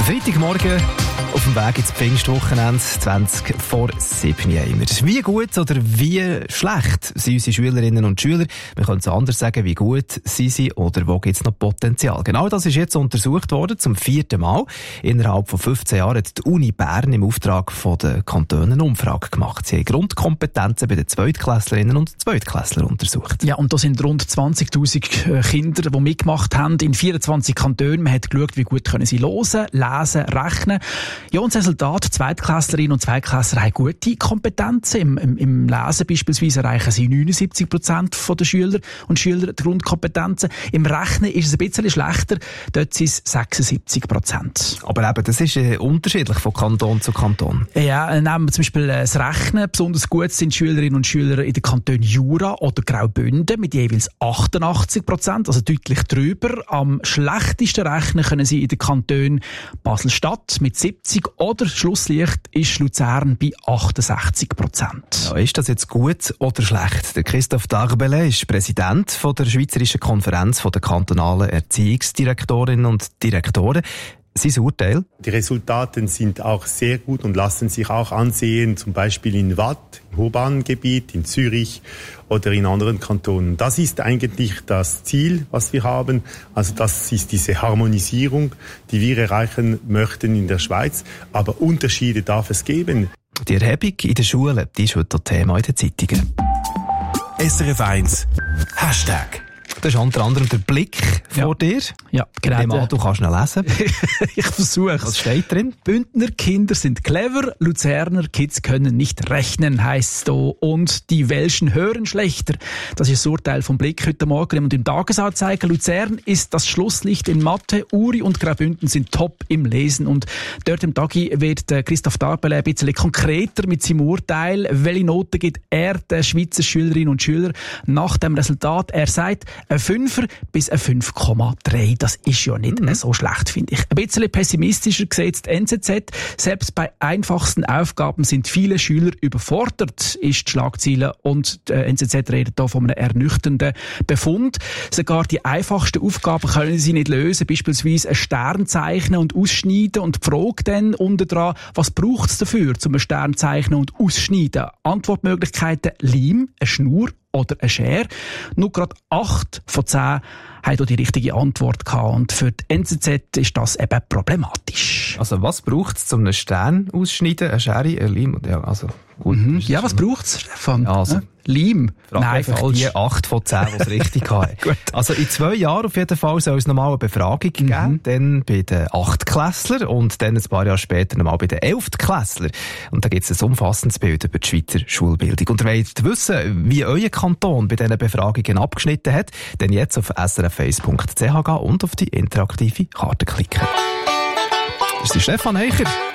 Freitagmorgen auf dem Weg ins Pfingstwochenende, 20 vor 7 haben wir. Wie gut oder wie schlecht sind unsere Schülerinnen und Schüler? Wir können es anders sagen, wie gut sind sie oder wo gibt es noch Potenzial? Genau das ist jetzt untersucht worden, zum 4. Mal. Innerhalb von 15 Jahren hat die Uni Bern im Auftrag der Kantone eine Umfrage gemacht. Sie haben Grundkompetenzen bei den Zweitklässlerinnen und Zweitklässlern untersucht. Ja, und da sind rund 20'000 Kinder, die mitgemacht haben, in 24 Kantonen. Man hat geschaut, wie gut können sie hören, lesen, rechnen. Ja, und das Resultat, Zweitklässlerinnen und Zweitklässler haben gute Kompetenzen. Im Lesen beispielsweise erreichen sie 79% der Schüler und Schüler die Grundkompetenzen. Im Rechnen ist es ein bisschen schlechter, dort sind es 76%. Aber eben, das ist unterschiedlich von Kanton zu Kanton. Ja, nehmen wir zum Beispiel das Rechnen. Besonders gut sind Schülerinnen und Schüler in den Kantonen Jura oder Graubünden mit jeweils 88%, also deutlich drüber. Am schlechtesten rechnen können sie in den Kantonen Basel-Stadt mit 70% oder Schlusslicht ist Luzern bei 68%. Ja, ist das jetzt gut oder schlecht? Der Christoph Darbele ist Präsident von der Schweizerischen Konferenz der kantonalen Erziehungsdirektorinnen und Direktoren. Sein Urteil? Die Resultate sind auch sehr gut und lassen sich auch ansehen, zum Beispiel in Waadt, im Hochbahngebiet, in Zürich oder in anderen Kantonen. Das ist eigentlich das Ziel, was wir haben. Also das ist diese Harmonisierung, die wir erreichen möchten in der Schweiz. Aber Unterschiede darf es geben. Die Erhebung in den Schulen, die ist heute Thema in den Zeitungen. SRF 1 Hashtag. Das ist unter anderem der Blick vor dir. Ja, genau. Du kannst noch lesen. Ich versuche es. Was steht drin? Bündner Kinder sind clever, Luzerner Kids können nicht rechnen, heisst es da. Und die Welschen hören schlechter. Das ist das Urteil vom Blick heute Morgen. Und im Tagesanzeiger Luzern ist das Schlusslicht in Mathe, Uri und Graubünden sind top im Lesen. Und dort im Tagi wird Christoph Darbele ein bisschen konkreter mit seinem Urteil. Welche Noten gibt er den Schweizer Schülerinnen und Schülern nach dem Resultat? Er sagt, ein 5er bis ein 5,3. Das ist ja nicht so schlecht, finde ich. Ein bisschen pessimistischer sieht die NZZ. Selbst bei einfachsten Aufgaben sind viele Schüler überfordert, ist die Schlagzeile. Und die NZZ redet hier von einem ernüchternden Befund. Sogar die einfachsten Aufgaben können sie nicht lösen. Beispielsweise ein Stern zeichnen und ausschneiden. Und die Frage dann unten dran, was braucht es dafür, um ein Stern zeichnen und ausschneiden? Antwortmöglichkeiten: Leim, eine Schnur oder eine Schere. Nur gerade 8 von 10 haben hier die richtige Antwort gehabt. Und für die NZZ ist das eben problematisch. Also was braucht es, um einen Stern auszuschneiden? Eine Schere, ein Leim? Ja, also gut. Ja, was braucht es, Stefan? Ja, also, Leim? Nein, falsch. Die 8 von 10, die es richtig haben. Also in 2 Jahren auf jeden Fall soll es nochmal eine Befragung geben. Dann bei den 8-Klässlern und dann ein paar Jahre später nochmal bei den 11-Klässlern. Und da gibt es ein umfassendes Bild über die Schweizer Schulbildung. Und ihr wollt wissen, wie euer Kanton bei diesen Befragungen abgeschnitten hat, dann jetzt auf srf1.ch gehen und auf die interaktive Karte klicken. Das ist Stefan Eicher.